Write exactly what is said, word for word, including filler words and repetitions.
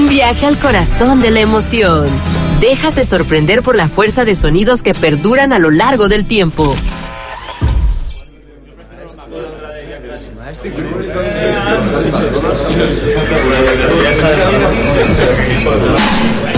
viaje al corazón de la emoción. Déjate sorprender por la fuerza de sonidos que perduran a lo largo del tiempo.